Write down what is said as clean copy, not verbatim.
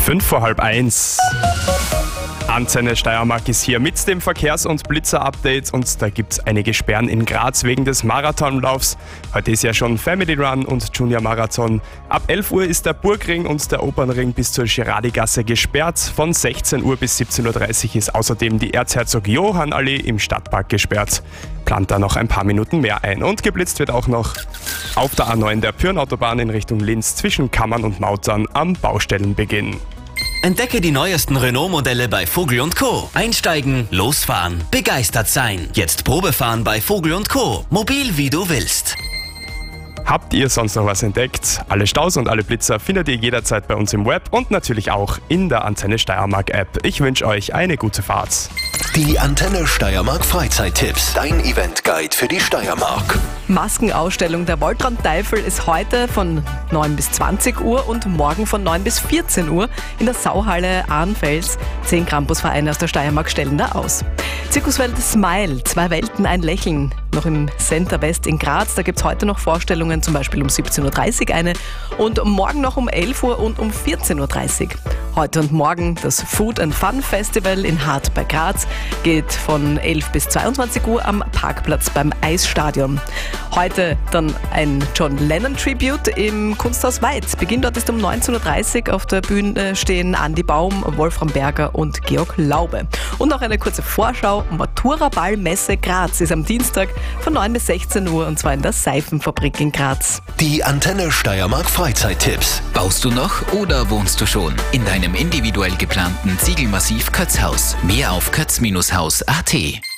1:05. Antenne Steiermark ist hier mit dem Verkehrs- und Blitzer-Update und da gibt es einige Sperren in Graz wegen des Marathonlaufs. Heute ist ja schon Family Run und Junior Marathon. Ab 11 Uhr ist der Burgring und der Opernring bis zur Girardi-Gasse gesperrt. Von 16 Uhr bis 17:30 Uhr ist außerdem die Erzherzog-Johann-Allee im Stadtpark gesperrt. Plant da noch ein paar Minuten mehr ein. Und geblitzt wird auch noch auf der A9 der Pyrnautobahn in Richtung Linz zwischen Kammern und Mautern am Baustellenbeginn. Entdecke die neuesten Renault-Modelle bei Vogel & Co. Einsteigen, losfahren, begeistert sein. Jetzt Probefahren bei Vogel & Co. Mobil wie du willst. Habt ihr sonst noch was entdeckt? Alle Staus und alle Blitzer findet ihr jederzeit bei uns im Web und natürlich auch in der Antenne Steiermark App. Ich wünsche euch eine gute Fahrt. Die Antenne Steiermark Freizeittipps. Dein Eventguide für die Steiermark. Maskenausstellung der Voltron-Teufel ist heute von 9 bis 20 Uhr und morgen von 9 bis 14 Uhr in der Sauhalle Arnfels. 10 Campusvereine aus der Steiermark stellen da aus. Zirkuswelt Smile, 2 Welten, ein Lächeln. Noch im Center West in Graz, da gibt es heute noch Vorstellungen, zum Beispiel um 17:30 Uhr eine und morgen noch um 11 Uhr und um 14:30 Uhr. Heute und morgen das Food and Fun Festival in Hart bei Graz geht von 11 bis 22 Uhr am Parkplatz beim Eisstadion. Heute dann ein John Lennon Tribute im Kunsthaus Weiz. Beginn dort ist um 19:30 Uhr. Auf der Bühne stehen Andi Baum, Wolfram Berger und Georg Laube. Und noch eine kurze Vorschau. Matura-Ball-Messe Graz ist am Dienstag von 9 bis 16 Uhr und zwar in der Seifenfabrik in Graz. Die Antenne Steiermark Freizeittipps. Baust du noch oder wohnst du schon in deinem individuell geplanten Ziegelmassiv Kötzhaus? Mehr auf kötz-haus.at.